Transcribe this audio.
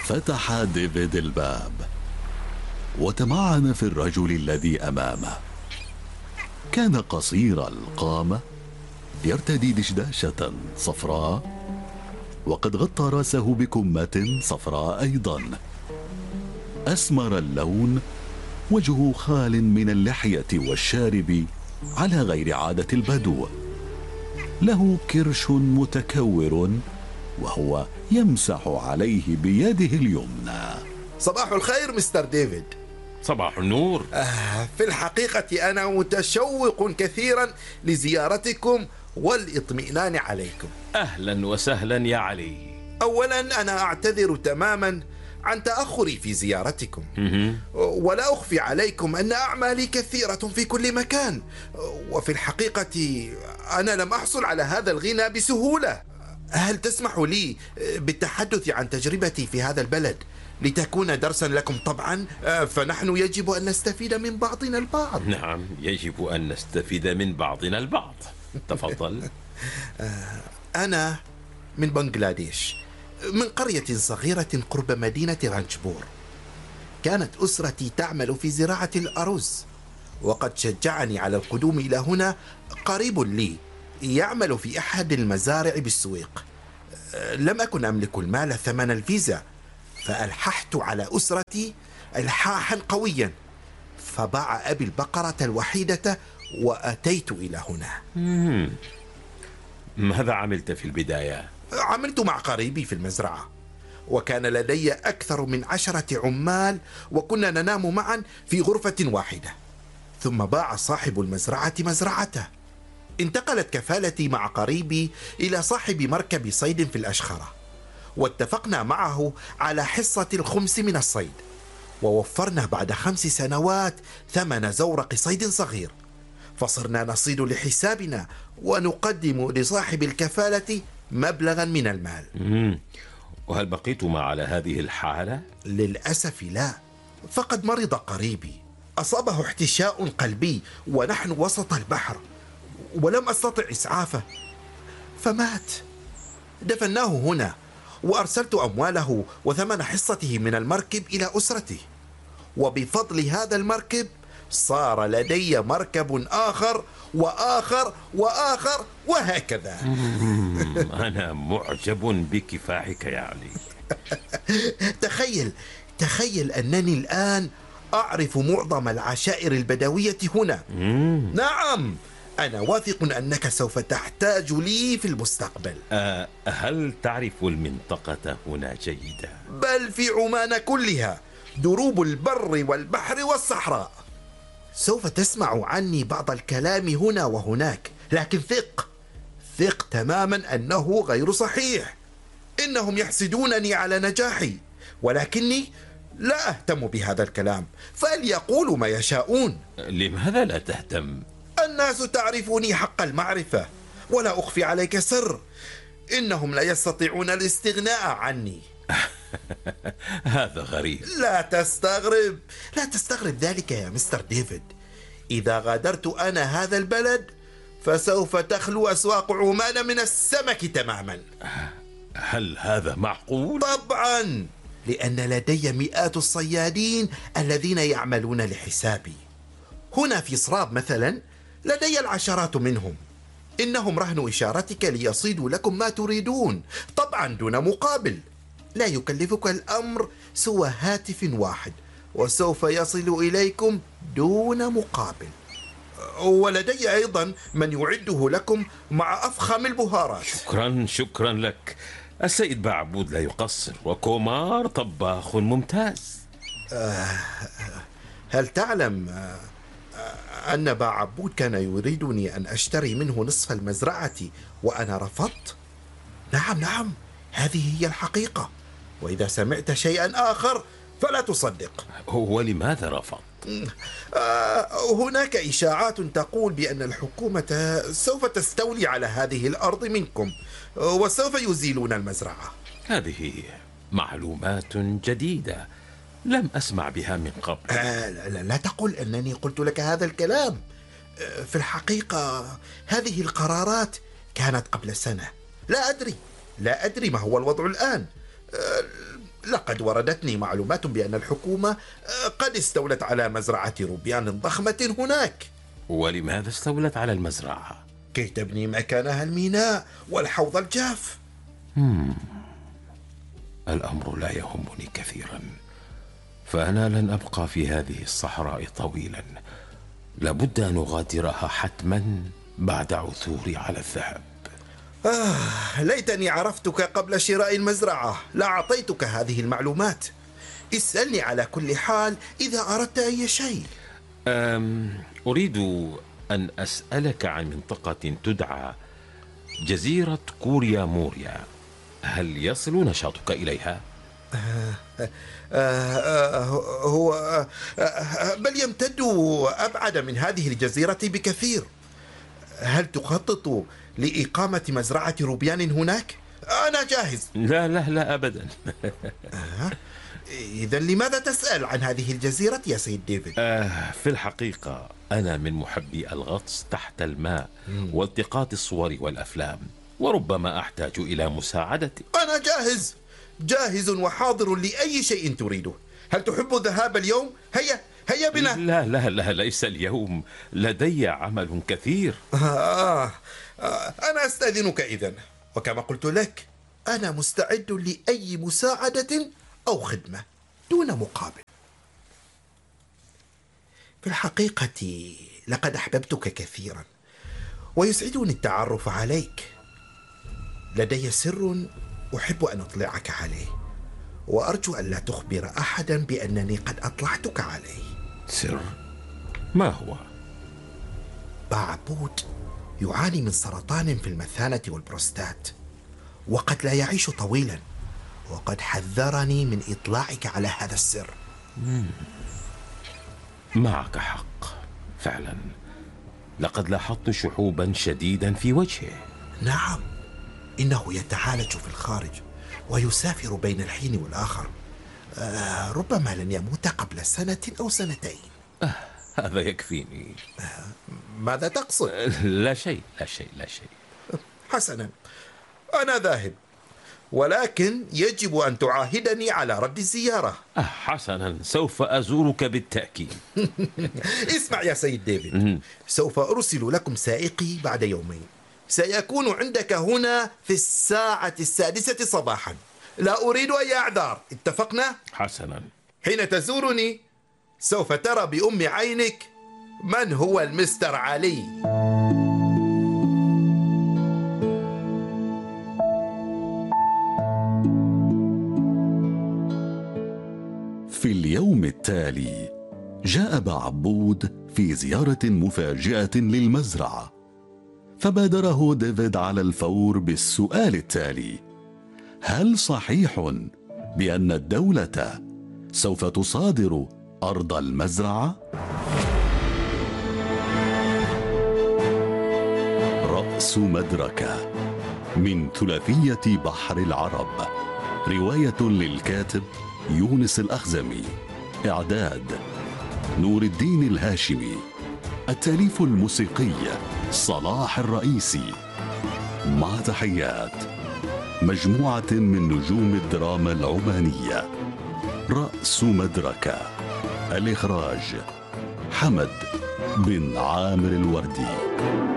فتح ديفيد الباب وتمعن في الرجل الذي أمامه. كان قصير القامة، يرتدي دشداشة صفراء، وقد غطى رأسه بكمة صفراء أيضا. أسمر اللون، وجهه خال من اللحية والشارب على غير عادة البدو. له كرش متكور وهو يمسح عليه بيده اليمنى. صباح الخير مستر ديفيد. صباح النور. في الحقيقة أنا متشوق كثيرا لزيارتكم والاطمئنان عليكم. أهلا وسهلا يا علي. أولا أنا أعتذر تماما عن تأخري في زيارتكم، ولا أخفي عليكم أن أعمالي كثيرة في كل مكان، وفي الحقيقة أنا لم أحصل على هذا الغنى بسهولة. هل تسمح لي بالتحدث عن تجربتي في هذا البلد لتكون درسا لكم؟ طبعا فنحن يجب أن نستفيد من بعضنا البعض. نعم، يجب أن نستفيد من بعضنا البعض. تفضل. أنا من بنغلاديش، من قرية صغيرة قرب مدينة رانجبور. كانت أسرتي تعمل في زراعة الأرز، وقد شجعني على القدوم إلى هنا قريب لي يعمل في أحد المزارع بالسويق. لم أكن أملك المال ثمن الفيزا، فألححت على أسرتي إلحاحا قويا، فباع أبي البقرة الوحيدة وأتيت إلى هنا. ماذا عملت في البداية؟ عملت مع قريبي في المزرعة، وكان لدي أكثر من 10 عمال، وكنا ننام معا في غرفة واحدة. ثم باع صاحب المزرعة مزرعته. انتقلت كفالتي مع قريبي إلى صاحب مركب صيد في الأشخرة، واتفقنا معه على حصة الخمس من الصيد، ووفرنا بعد 5 سنوات ثمن زورق صيد صغير، فصرنا نصيد لحسابنا ونقدم لصاحب الكفالة مبلغا من المال. وهل بقيتما على هذه الحالة؟ للأسف لا، فقد مرض قريبي، أصابه احتشاء قلبي ونحن وسط البحر، ولم أستطع إسعافه فمات. دفناه هنا، وأرسلت أمواله وثمن حصته من المركب إلى أسرته، وبفضل هذا المركب صار لدي مركب آخر وآخر وآخر وهكذا. أنا معجب بكفاحك يا علي. تخيل أنني الآن أعرف معظم العشائر البدوية هنا. نعم، أنا واثق أنك سوف تحتاج لي في المستقبل. هل تعرف المنطقة هنا جيدا؟ بل في عمان كلها، دروب البر والبحر والصحراء. سوف تسمع عني بعض الكلام هنا وهناك، لكن ثق تماما أنه غير صحيح. إنهم يحسدونني على نجاحي، ولكني لا أهتم بهذا الكلام، فليقولوا ما يشاءون. لماذا لا تهتم؟ الناس تعرفني حق المعرفة، ولا أخفي عليك سر، إنهم لا يستطيعون الاستغناء عني. هذا غريب. لا تستغرب ذلك يا مستر ديفيد. إذا غادرت أنا هذا البلد فسوف تخلو أسواق عمان من السمك تماما. هل هذا معقول؟ طبعا، لأن لدي مئات الصيادين الذين يعملون لحسابي. هنا في صراب مثلا لدي العشرات منهم. إنهم رهن إشارتك ليصيدوا لكم ما تريدون، طبعا دون مقابل. لا يكلفك الأمر سوى هاتف واحد، وسوف يصل إليكم دون مقابل. ولدي أيضا من يعده لكم مع أفخم البهارات. شكرا لك. السيد بعبود لا يقصر، وكومار طباخ ممتاز. هل تعلم أن بعبود كان يريدني أن أشتري منه نصف المزرعة وأنا رفضت؟ نعم، هذه هي الحقيقة، وإذا سمعت شيئا آخر فلا تصدق. ولماذا رفض؟ هناك إشاعات تقول بأن الحكومة سوف تستولي على هذه الأرض منكم، وسوف يزيلون المزرعة. هذه معلومات جديدة لم أسمع بها من قبل. لا تقل أنني قلت لك هذا الكلام. في الحقيقة هذه القرارات كانت قبل سنة. لا أدري ما هو الوضع الآن. لقد وردتني معلومات بأن الحكومة قد استولت على مزرعة روبيان ضخمة هناك. ولماذا استولت على المزرعة؟ كي تبني مكانها الميناء والحوض الجاف. الأمر لا يهمني كثيرا، فأنا لن أبقى في هذه الصحراء طويلا. لابد أن أغادرها حتما بعد عثوري على الذهب. ليتني عرفتك قبل شراء المزرعة، لأعطيتك هذه المعلومات. اسألني على كل حال إذا أردت أي شيء. أريد أن أسألك عن منطقة تدعى جزيرة كوريا موريا، هل يصل نشاطك إليها؟ هو بل يمتد أبعد من هذه الجزيرة بكثير. هل تخطط لإقامة مزرعة روبيان هناك؟ أنا جاهز. لا لا لا أبدا. إذن لماذا تسأل عن هذه الجزيرة يا سيد ديفيد؟ في الحقيقة أنا من محبي الغطس تحت الماء والتقاط الصور والأفلام، وربما أحتاج إلى مساعدتك. أنا جاهز، جاهز وحاضر لأي شيء تريده. هل تحب الذهاب اليوم؟ هيا بنا. لا لا لا، ليس اليوم، لدي عمل كثير. أنا أستأذنك إذن، وكما قلت لك أنا مستعد لأي مساعدة أو خدمة دون مقابل. في الحقيقة لقد أحببتك كثيرا، ويسعدني التعرف عليك. لدي سر أحب أن أطلعك عليه، وأرجو أن لا تخبر أحدا بأنني قد أطلعتك عليه. سر؟ ما هو؟ بعبود يعاني من سرطان في المثانة والبروستات، وقد لا يعيش طويلا، وقد حذرني من إطلاعك على هذا السر. معك حق فعلا، لقد لاحظت شحوبا شديدا في وجهه. نعم، إنه يتعالج في الخارج ويسافر بين الحين والآخر. ربما لن يموت قبل سنة أو سنتين. هذا يكفيني. ماذا تقصد؟ لا شيء لا شيء لا شيء. حسنا، أنا ذاهب، ولكن يجب أن تعاهدني على رد الزيارة. حسنا، سوف أزورك بالتأكيد. اسمع يا سيد ديفيد، سوف أرسل لكم سائقي بعد يومين. سيكون عندك هنا في الساعة 6 صباحا. لا أريد أي أعذار، اتفقنا؟ حسنا. حين تزورني سوف ترى بأم عينك من هو المستر علي. في اليوم التالي جاء بعبود في زيارة مفاجئة للمزرعة، فبادره ديفيد على الفور بالسؤال التالي: هل صحيح بأن الدولة سوف تصادر أرض المزرعة؟ رأس مدركة من ثلاثية بحر العرب، رواية للكاتب يونس الأخزمي، إعداد نور الدين الهاشمي، التأليف الموسيقي صلاح الرئيسي. مع تحيات مجموعة من نجوم الدراما العمانية. رأس مدركة، الإخراج حمد بن عامر الوردي.